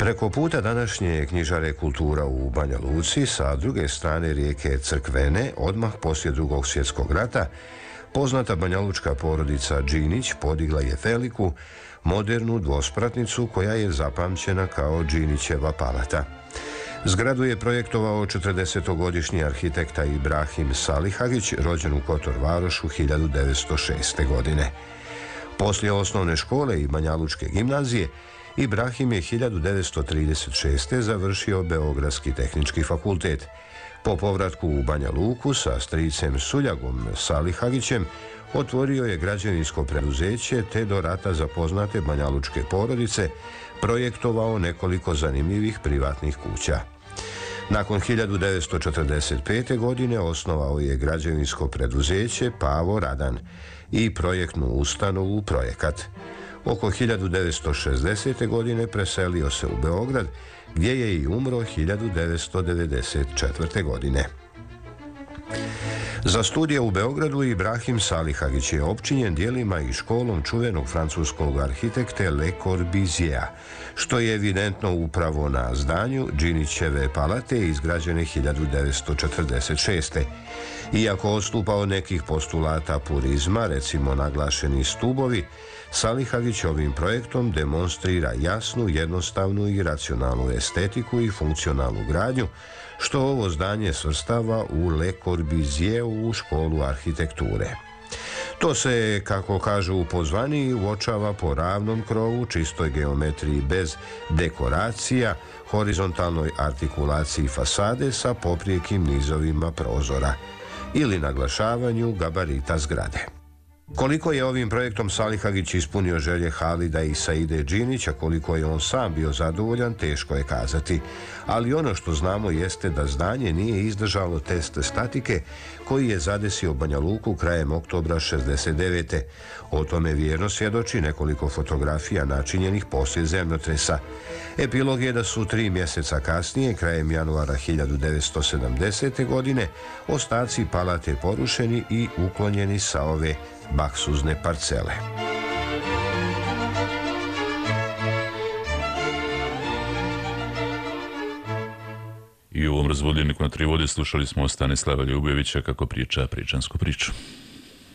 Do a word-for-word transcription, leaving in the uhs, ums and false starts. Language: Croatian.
Preko puta današnje knjižare Kultura u Banja Luci, sa druge strane rijeke Crkvene, odmah poslije Drugog svjetskog rata, poznata banjalučka porodica Đinić podigla je veliku, modernu dvospratnicu koja je zapamćena kao Đinićeva palata. Zgradu je projektovao četrdesetogodišnji arhitekta Ibrahim Salihagić, rođen u Kotor Varošu hiljadu devetsto šeste. godine. Poslije osnovne škole i Banjalučke gimnazije, Ibrahim je hiljadu devetsto trideset šeste. završio Beogradski tehnički fakultet. Po povratku u Banja Luku sa stricem Suljagom Salihagićem otvorio je građevinsko preduzeće te do rata za poznate banjalučke porodice projektovao nekoliko zanimljivih privatnih kuća. Nakon hiljadu devetsto četrdeset pete. godine osnovao je građevinsko preduzeće Pavo Radan i projektnu ustanovu Projekat. Oko hiljadu devetsto šezdesete. godine preselio se u Beograd, gdje je i umro hiljadu devetsto devedeset četvrte. godine. Za studije u Beogradu Ibrahim Salihagić je opčinjen dijelima i školom čuvenog francuskog arhitekte Le Corbusiera, što je evidentno upravo na zdanju Đinićeve palate izgrađene hiljadu devetsto četrdeset šeste. Iako odstupa od nekih postulata purizma, recimo naglašeni stubovi, Salihagić ovim projektom demonstrira jasnu, jednostavnu i racionalnu estetiku i funkcionalnu gradnju, što ovo zdanje svrstava u Le Corbusierovu školu arhitekture. To se, kako kažu u pozvaniji, uočava po ravnom krovu, čistoj geometriji bez dekoracija, horizontalnoj artikulaciji fasade sa poprijekim nizovima prozora ili naglašavanju gabarita zgrade. Koliko je ovim projektom Salihagić ispunio želje Halida i Saide Đinića, koliko je on sam bio zadovoljan, teško je kazati. Ali ono što znamo jeste da zdanje nije izdržalo test statike koji je zadesio Banja Luku krajem oktobra šezdeset devete. O tome vjerno svjedoči nekoliko fotografija načinjenih poslije zemljotresa. Epilog je da su tri mjeseca kasnije, krajem januara hiljadu devetsto sedamdesete. godine, ostaci palate porušeni i uklonjeni sa ove baksuzne parcele. I u ovom razvodljeniku na tri vode slušali smo Stanislava Ljubojevića kako priča pričansku priču.